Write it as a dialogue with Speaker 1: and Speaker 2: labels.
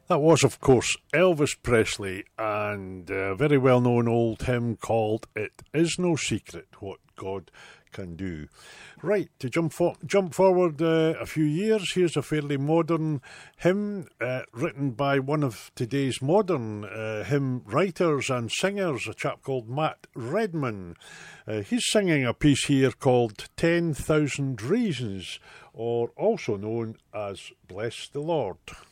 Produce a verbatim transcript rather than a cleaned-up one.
Speaker 1: That was, of course, Elvis Presley, and a very well-known old hymn called It Is No Secret What God Can Do. Right, to jump for, jump forward uh, a few years, here's a fairly modern hymn uh, written by one of today's modern uh, hymn writers and singers, a chap called Matt Redman. Uh, he's singing a piece here called ten thousand Reasons, or also known as Bless the Lord.